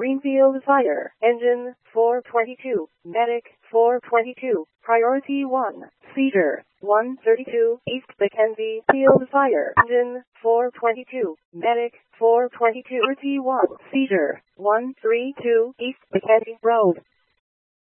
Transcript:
Greenfield Fire. Engine 422. Medic 422. Priority 1. Seizure 132. East Mackenzie Field Fire. Engine 422. Medic 422. Priority 1. Seizure 132. East Mackenzie Road.